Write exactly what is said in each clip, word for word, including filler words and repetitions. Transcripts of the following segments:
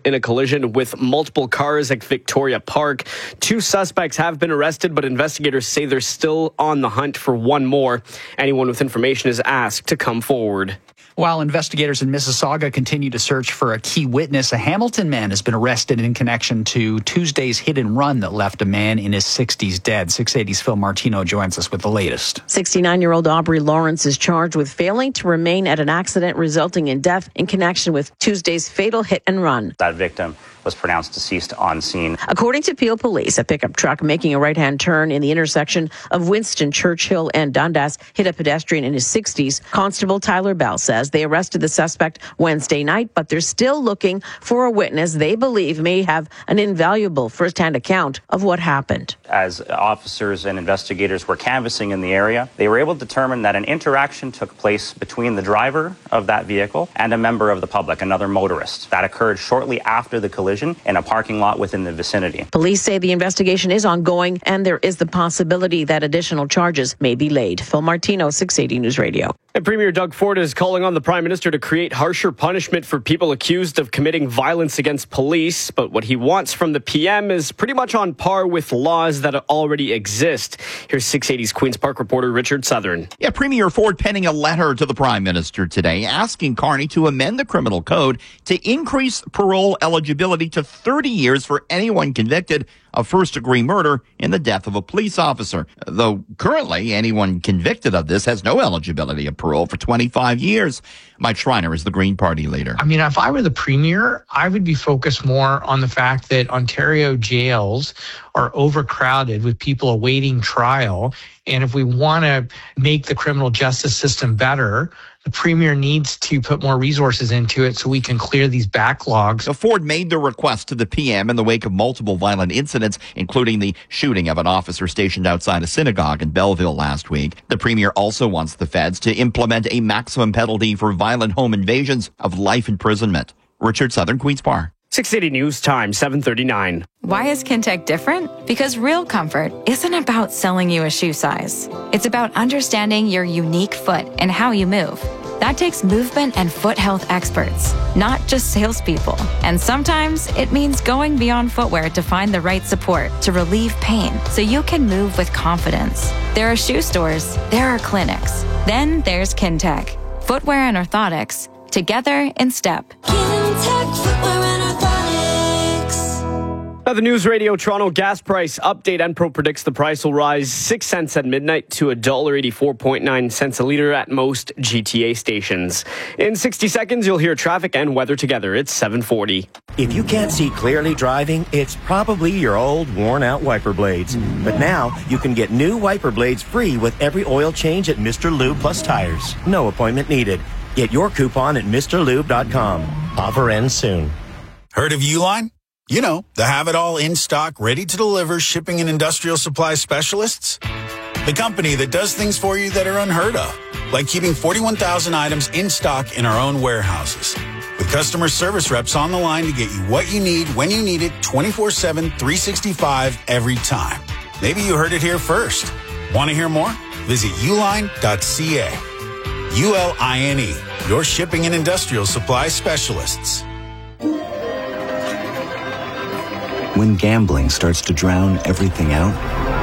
in a collision with multiple cars at Victoria Park. Two suspects have been arrested, but investigators say they're still on the hunt for one more. Anyone with information is asked to come forward. While investigators in Mississauga continue to search for a key witness, a Hamilton man has been arrested in connection to Tuesday's hit and run that left a man in his sixties dead. six eighty's Phil Martino joins us with the latest. sixty-nine-year-old Aubrey Lawrence is charged with failing to remain at an accident resulting in death in connection with Tuesday's fatal hit and run. That victim was pronounced deceased on scene. According to Peel Police, a pickup truck making a right-hand turn in the intersection of Winston, Churchill, and Dundas hit a pedestrian in his sixties. Constable Tyler Bell says they arrested the suspect Wednesday night, but they're still looking for a witness they believe may have an invaluable first-hand account of what happened. As officers and investigators were canvassing in the area, they were able to determine that an interaction took place between the driver of that vehicle and a member of the public, another motorist. That occurred shortly after the collision in a parking lot within the vicinity. Police say the investigation is ongoing and there is the possibility that additional charges may be laid. Phil Martino, six eighty News Radio. And Premier Doug Ford is calling on the Prime Minister to create harsher punishment for people accused of committing violence against police. But what he wants from the P M is pretty much on par with laws that already exist. Here's six eighty's Queen's Park reporter Richard Southern. Yeah, Premier Ford penning a letter to the Prime Minister today asking Carney to amend the criminal code to increase parole eligibility to thirty years for anyone convicted of first-degree murder in the death of a police officer. Though currently anyone convicted of this has no eligibility of parole for twenty-five years. Mike Schreiner is the Green Party leader. I mean, if I were the Premier, I would be focused more on the fact that Ontario jails are overcrowded with people awaiting trial. And if we want to make the criminal justice system better, the Premier needs to put more resources into it so we can clear these backlogs. The Ford made the request to the P M in the wake of multiple violent incidents, including the shooting of an officer stationed outside a synagogue in Belleville last week. The Premier also wants the feds to implement a maximum penalty for violent home invasions of life imprisonment. Richard Southern, Queen's Park. six eighty News Time, seven thirty-nine. Why is Kintec different? Because real comfort isn't about selling you a shoe size. It's about understanding your unique foot and how you move. That takes movement and foot health experts, not just salespeople. And sometimes it means going beyond footwear to find the right support to relieve pain so you can move with confidence. There are shoe stores, there are clinics. Then there's Kintec. Footwear and orthotics, together in step. Kintec Footwear and Orthotics. Now, the News Radio Toronto gas price update. Enpro predicts the price will rise six cents at midnight to one dollar eighty-four point nine cents a litre at most G T A stations. In sixty seconds, you'll hear traffic and weather together. It's seven forty. If you can't see clearly driving, it's probably your old, worn-out wiper blades. But now, you can get new wiper blades free with every oil change at Mister Lube Plus Tires. No appointment needed. Get your coupon at Mr Lube dot com. Offer ends soon. Heard of Uline? You know, the have-it-all in-stock, ready-to-deliver shipping and industrial supply specialists. The company that does things for you that are unheard of, like keeping forty-one thousand items in stock in our own warehouses. With customer service reps on the line to get you what you need, when you need it, twenty-four seven, three sixty-five, every time. Maybe you heard it here first. Want to hear more? Visit uline dot c a. U L I N E, your shipping and industrial supply specialists. When gambling starts to drown everything out,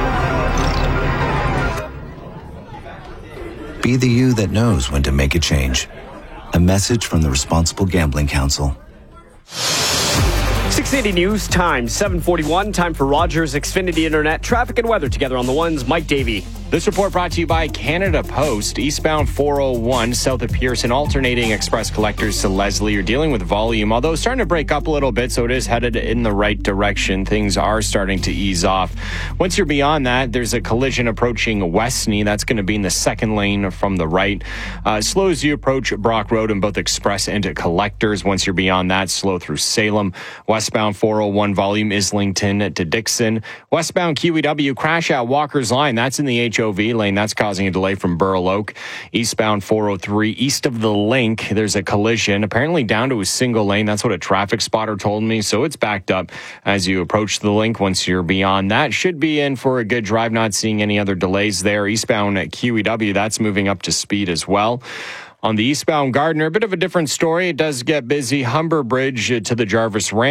be the you that knows when to make a change. A message from the Responsible Gambling Council. six eighty News Time, seven forty-one. Time for Rogers Xfinity Internet. Traffic and weather together on the ones. Mike Davey. This report brought to you by Canada Post. Eastbound four oh one, south of Pearson, alternating express collectors to Leslie. You're dealing with volume, although starting to break up a little bit, so it is headed in the right direction. Things are starting to ease off. Once you're beyond that, there's a collision approaching Westney. That's going to be in the second lane from the right. Uh, slow as you approach Brock Road in both express and collectors. Once you're beyond that, slow through Salem. Westbound four oh one, volume Islington to Dixon. Westbound Q E W, crash at Walker's Line. That's in the H O V lane. That's causing a delay from Burl Oak. Eastbound four oh three, east of the link, there's a collision, apparently down to a single lane. That's what a traffic spotter told me. So it's backed up as you approach the link. Once you're beyond that, should be in for a good drive. Not seeing any other delays there. Eastbound at Q E W, that's moving up to speed as well. On the eastbound Gardiner, a bit of a different story. It does get busy. Humber Bridge to the Jarvis Ranch.